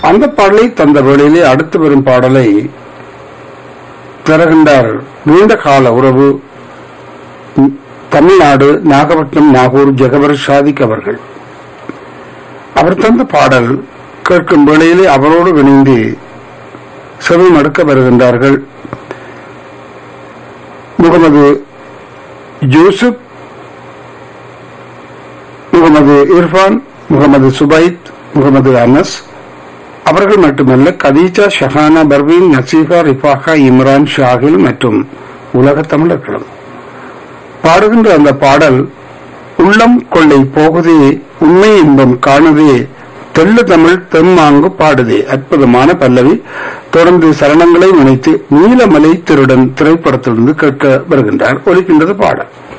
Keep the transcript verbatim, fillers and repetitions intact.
அந்த பாடலை தந்த வேளையிலே அடுத்து வரும் பாடலை தருகின்றார். நீண்ட கால உறவு தமிழ்நாடு நாகப்பட்டினம் நாகூர் ஜெகவர் ஷாதிக் அவர்கள். அவர் தந்த பாடல் கேட்கும் வேளையிலே அவரோடு இணைந்து செவி மடுக்க வருகின்றார்கள் முகமது யூசுப், முகமது இர்ஃபான், முகமது சுபைத், முகமது அனஸ் அவர்கள் மட்டுமல்ல, கதீஜா, ஷஹானா, பர்வீன், நசீஃபா, ரிஃபாகா, இம்ரான், ஷாகில் மற்றும் உலக தமிழர்களும் பாடுகின்ற அந்த பாடல் உள்ளம் கொள்ளை போகுதே, உண்மை இன்பம் காணுதே, தெள்ளு தமிழ் தெம்மாங்கு பாடுதே. அற்புதமான பல்லவி. தொடர்ந்து சரணங்களை நினைத்து நீலமலை திருடன் திரைப்படத்திலிருந்து கேட்க வருகின்றார். ஒலிக்கின்றது பாடல்.